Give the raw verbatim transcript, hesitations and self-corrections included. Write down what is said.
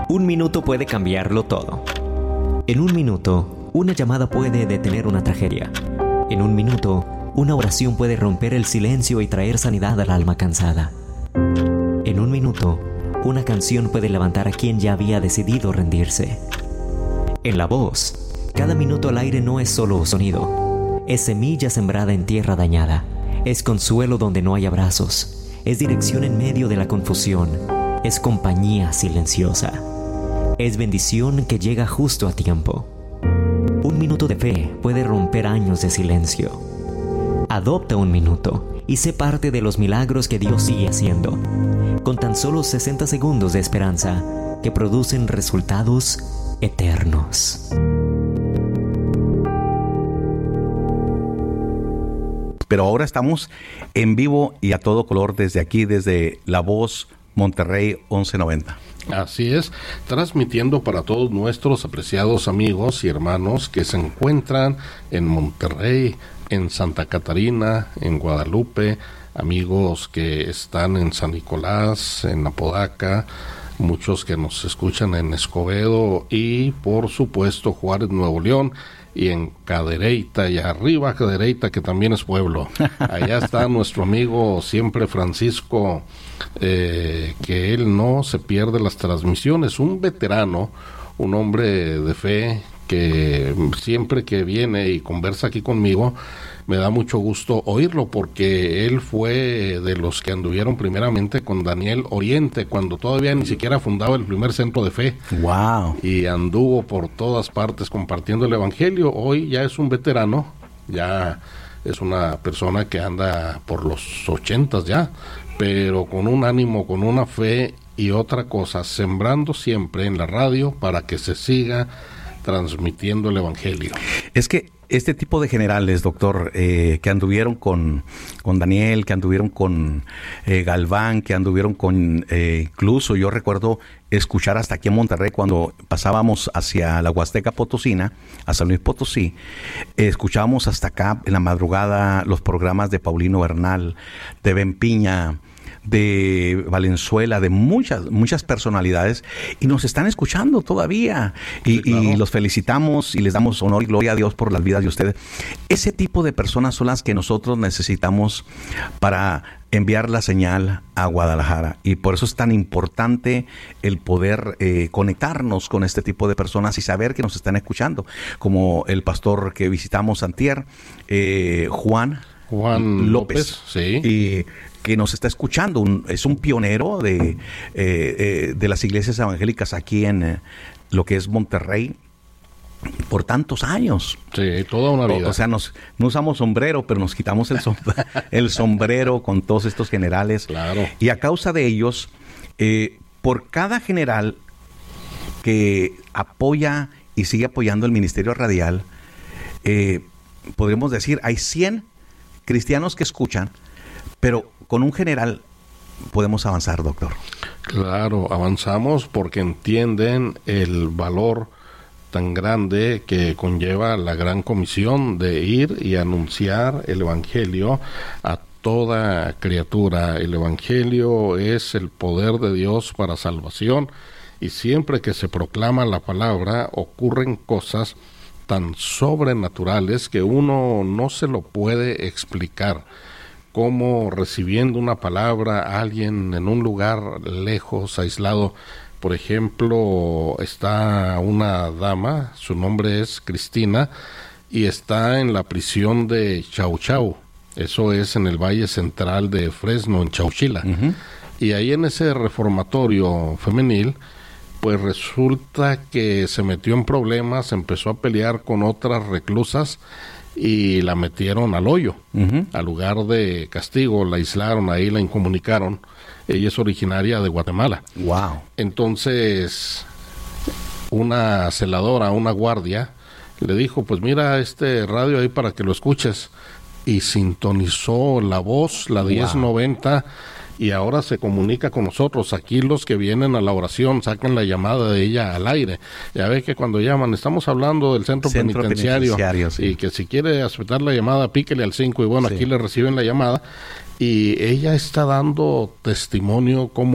Un minuto puede cambiarlo todo. En un minuto, una llamada puede detener una tragedia. En un minuto, una oración puede romper el silencio y traer sanidad al alma cansada. En un minuto, una canción puede levantar a quien ya había decidido rendirse. En la voz, cada minuto al aire no es solo sonido. Es semilla sembrada en tierra dañada. Es consuelo donde no hay abrazos. Es dirección en medio de la confusión. Es compañía silenciosa. Es bendición que llega justo a tiempo. Un minuto de fe puede romper años de silencio. Adopta un minuto y sé parte de los milagros que Dios sigue haciendo, con tan solo sesenta segundos de esperanza que producen resultados eternos. Pero ahora estamos en vivo y a todo color desde aquí, desde La Voz Monterrey once noventa. Así es, transmitiendo para todos nuestros apreciados amigos y hermanos que se encuentran en Monterrey, en Santa Catarina, en Guadalupe, amigos que están en San Nicolás, en Apodaca, muchos que nos escuchan en Escobedo y por supuesto Juárez, Nuevo León, y en Cadereyta, y arriba Cadereyta, que también es pueblo. Allá está nuestro amigo siempre Francisco, eh, que él no se pierde las transmisiones, un veterano, un hombre de fe, que siempre que viene y conversa aquí conmigo, me da mucho gusto oírlo, porque él fue de los que anduvieron primeramente con Daniel Oriente, cuando todavía ni siquiera fundaba el primer centro de fe. Wow. Y anduvo por todas partes compartiendo el evangelio. Hoy ya es un veterano, ya es una persona que anda por los ochentas ya, pero con un ánimo, con una fe y otra cosa, sembrando siempre en la radio para que se siga transmitiendo el evangelio. Es que este tipo de generales, doctor, eh, que anduvieron con, con Daniel, que anduvieron con eh, Galván, que anduvieron con, eh, incluso yo recuerdo escuchar hasta aquí en Monterrey cuando pasábamos hacia la Huasteca Potosina, a San Luis Potosí, eh, escuchábamos hasta acá en la madrugada los programas de Paulino Bernal, de Ben Piña, de Valenzuela, de muchas muchas personalidades, y nos están escuchando todavía, y, sí, claro. y los felicitamos y les damos honor y gloria a Dios por las vidas de ustedes. Ese tipo de personas son las que nosotros necesitamos para enviar la señal a Guadalajara, y por eso es tan importante el poder eh, conectarnos con este tipo de personas y saber que nos están escuchando, como el pastor que visitamos antier, eh, Juan Juan López, López, sí, y que nos está escuchando, un, es un pionero de, eh, eh, de las iglesias evangélicas aquí en eh, lo que es Monterrey por tantos años. Sí, toda una vida. O, o sea, nos, no usamos sombrero, pero nos quitamos el, som el sombrero con todos estos generales. Claro. Y a causa de ellos, eh, por cada general que apoya y sigue apoyando el ministerio radial, eh, podríamos decir, hay cien cristianos que escuchan, pero con un general podemos avanzar, doctor. Claro, avanzamos porque entienden el valor tan grande que conlleva la gran comisión de ir y anunciar el evangelio a toda criatura. El evangelio es el poder de Dios para salvación, y siempre que se proclama la palabra ocurren cosas tan sobrenaturales que uno no se lo puede explicar. Como recibiendo una palabra a alguien en un lugar lejos, aislado. Por ejemplo, está una dama, su nombre es Cristina, y está en la prisión de Chau Chau. Eso es en el Valle Central de Fresno, en Chauchila. Uh-huh. Y ahí en ese reformatorio femenil, pues resulta que se metió en problemas, empezó a pelear con otras reclusas, y la metieron al hoyo, uh-huh. al lugar de castigo, la aislaron ahí, la incomunicaron. Ella es originaria de Guatemala. Wow. Entonces, una celadora, una guardia, le dijo, pues mira este radio ahí para que lo escuches. Y sintonizó la voz, la diez noventa, y ahora se comunica con nosotros. Aquí los que vienen a la oración sacan la llamada de ella al aire. Ya ve que cuando llaman, estamos hablando del centro, centro penitenciario, penitenciario sí. Y que si quiere aceptar la llamada, píquele al cinco, y bueno, sí. Aquí le reciben la llamada, y ella está dando testimonio como